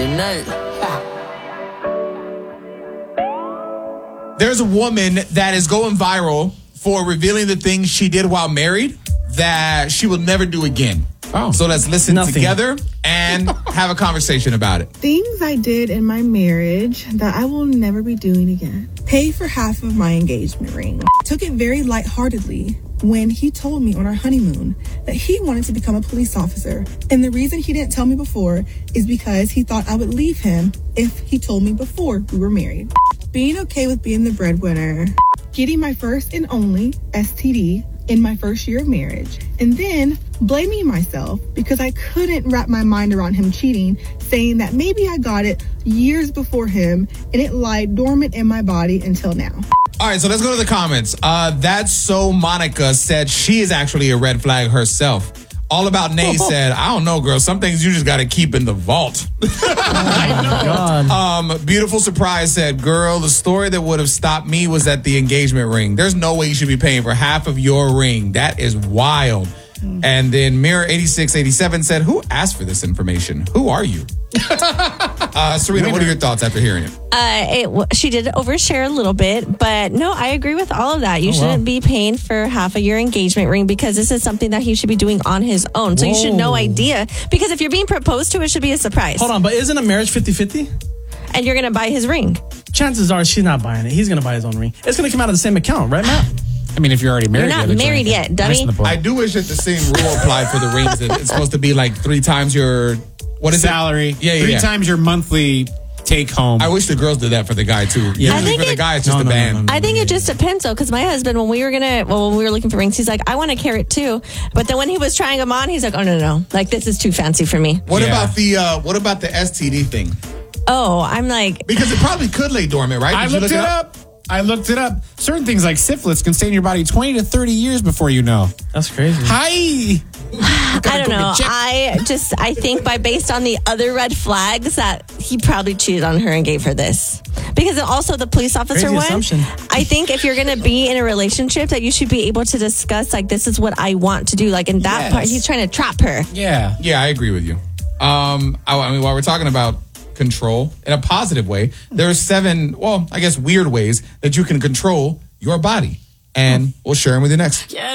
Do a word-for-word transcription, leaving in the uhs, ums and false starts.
There's a woman that is going viral for revealing the things she did while married that she will never do again. Oh. So let's listen Nothing. together and have a conversation about it. Things I did in my marriage that I will never be doing again. Pay for half of my engagement ring. Took it very lightheartedly when he told me on our honeymoon that he wanted to become a police officer. And the reason he didn't tell me before is because he thought I would leave him if he told me before we were married. Being okay with being the breadwinner. Getting my first and only S T D in my first year of marriage, and then blaming myself because I couldn't wrap my mind around him cheating, saying that maybe I got it years before him and it lied dormant in my body until now. All right, so let's go to the comments. Uh, That's So Monica said she is actually a red flag herself. All About Nay said, I don't know, girl. Some things you just got to keep in the vault. God. Um, Beautiful Surprise said, girl, the story that would have stopped me was at the engagement ring. There's no way you should be paying for half of your ring. That is wild. Mm. And then Mirror eighty-six eighty-seven said, who asked for this information? Who are you? uh, Serena, what are your thoughts after hearing it? Uh, it, she did overshare a little bit, but no, I agree with all of that. You oh, shouldn't wow. be paying for half of your engagement ring because this is something that he should be doing on his own. So Whoa. you should know idea, because if you're being proposed to, it should be a surprise. Hold on, but isn't a marriage fifty-fifty? And you're going to buy his ring. Chances are she's not buying it. He's going to buy his own ring. It's going to come out of the same account, right, Matt? I mean, if you're already married. You're not married yet, dummy. I do wish that the same rule applied for the rings. It's supposed to be like three times your... What is salary? It? Yeah, yeah, Three yeah. times your monthly take home. I wish the girls did that for the guy too. Yeah, Usually for the guy, it's just no, a band. No, no, no, I think it just depends though, because my husband, when we were gonna, well, when we were looking for rings, he's like, I want a carrot too. But then when he was trying them on, he's like, oh no, no, like this is too fancy for me. What yeah. about the uh, what about the S T D thing? Oh, I'm like, because it probably could lay dormant, right? Did I you looked look it it up? up. I looked it up. Certain things like syphilis can stay in your body twenty to thirty years before you know. That's crazy. Hi. I don't know. I just, I think by based on the other red flags that he probably cheated on her and gave her this. Because also the police officer Crazy one, assumption. I think if you're going to be in a relationship that you should be able to discuss, like, this is what I want to do. Like in that yes. part, he's trying to trap her. Yeah. Yeah, I agree with you. Um, I, I mean, while we're talking about control in a positive way, there are seven, well, I guess weird ways that you can control your body. And we'll share them with you next.